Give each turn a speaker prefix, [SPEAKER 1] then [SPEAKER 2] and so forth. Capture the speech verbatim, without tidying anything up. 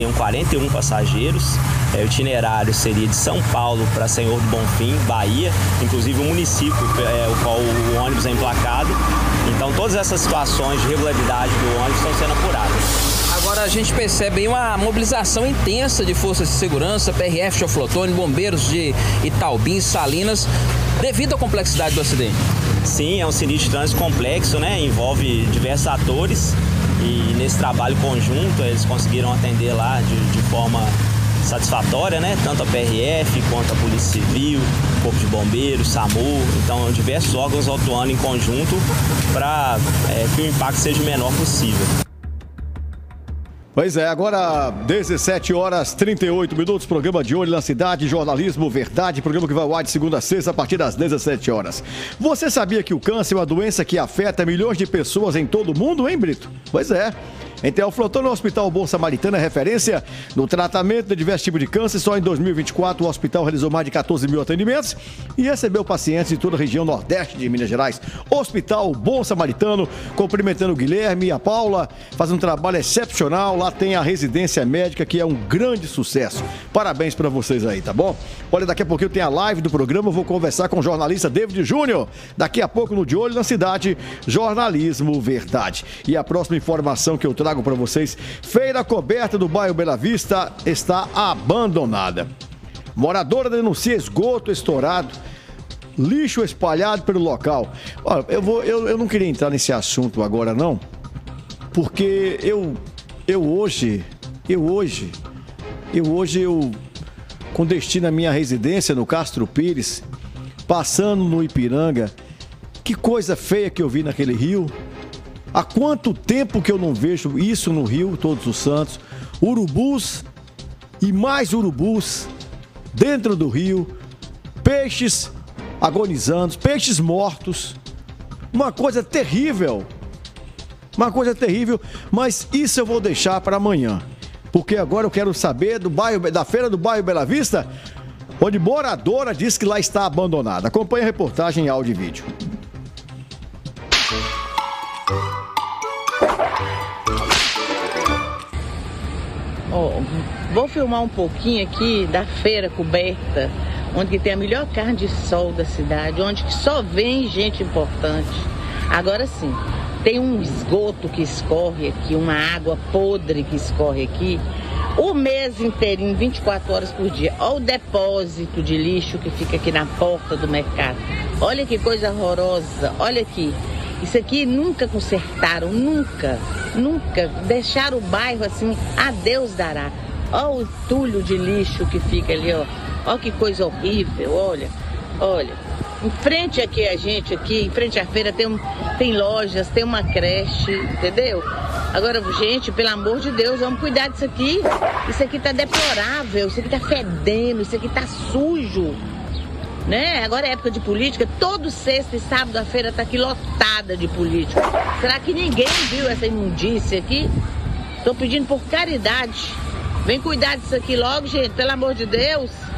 [SPEAKER 1] Tem quarenta e um passageiros, é, o itinerário seria de São Paulo para Senhor do Bonfim, Bahia, inclusive o município é, o qual o ônibus é emplacado. Então todas essas situações de regularidade do ônibus estão sendo apuradas.
[SPEAKER 2] Agora a gente percebe aí uma mobilização intensa de forças de segurança, P R F, Choflotone, bombeiros de Itaubim, Salinas, devido à complexidade do acidente.
[SPEAKER 1] Sim, é um sinistro de trânsito complexo, né? Envolve diversos atores. E nesse trabalho conjunto eles conseguiram atender lá de, de forma satisfatória, né? Tanto a P R F quanto a Polícia Civil, Corpo de Bombeiros, SAMU, então diversos órgãos atuando em conjunto para é, que o impacto seja o menor possível.
[SPEAKER 3] Pois é, agora dezessete horas e trinta e oito minutos, programa de Olho na Cidade, jornalismo Verdade, programa que vai ao ar de segunda a sexta a partir das dezessete horas. Você sabia que o câncer é uma doença que afeta milhões de pessoas em todo o mundo, hein, Brito? Pois é. Em Teoflotone, o Hospital Bom Samaritano é referência no tratamento de diversos tipos de câncer. Só em dois mil e vinte e quatro o hospital realizou mais de quatorze mil atendimentos e recebeu pacientes de toda a região nordeste de Minas Gerais. Hospital Bom Samaritano, cumprimentando o Guilherme e a Paula, fazendo um trabalho excepcional. Lá tem a residência médica, que é um grande sucesso. Parabéns para vocês aí, tá bom? Olha, daqui a pouquinho tem a live do programa, eu vou conversar com o jornalista David Júnior. Daqui a pouco no De Olho na Cidade, jornalismo Verdade. E a próxima informação que eu trago para vocês: feira coberta do bairro Bela Vista está abandonada. Moradora denuncia esgoto estourado, lixo espalhado pelo local. Olha, eu, vou, eu, eu não queria entrar nesse assunto agora não, porque eu, eu hoje, eu hoje, eu hoje, eu, com destino à minha residência no Castro Pires, passando no Ipiranga, que coisa feia que eu vi naquele rio. Há quanto tempo que eu não vejo isso no Rio Todos os Santos? Urubus e mais urubus dentro do rio, peixes agonizando, peixes mortos. Uma coisa terrível, uma coisa terrível, mas isso eu vou deixar para amanhã, porque agora eu quero saber do bairro, da feira do bairro Bela Vista, onde moradora diz que lá está abandonada. Acompanhe a reportagem em áudio e vídeo.
[SPEAKER 4] Oh, vou filmar um pouquinho aqui da feira coberta, onde tem a melhor carne de sol da cidade, onde só vem gente importante. Agora sim, tem um esgoto que escorre aqui, uma água podre que escorre aqui, o mês inteirinho, vinte e quatro horas por dia. Olha o depósito de lixo que fica aqui na porta do mercado. Olha que coisa horrorosa, olha aqui. Isso aqui nunca consertaram, nunca, nunca. Deixaram o bairro assim, a Deus dará. Olha o entulho de lixo que fica ali, ó. Olha que coisa horrível, olha, olha. Em frente aqui a gente, aqui, em frente à feira, tem, um, tem lojas, tem uma creche, entendeu? Agora, gente, pelo amor de Deus, vamos cuidar disso aqui. Isso aqui tá deplorável, isso aqui tá fedendo, isso aqui tá sujo. Né? Agora é época de política, todo sexta e sábado a feira tá aqui lotada de política. Será que ninguém viu essa imundícia aqui? Tô pedindo por caridade. Vem cuidar disso aqui logo, gente, pelo amor de Deus.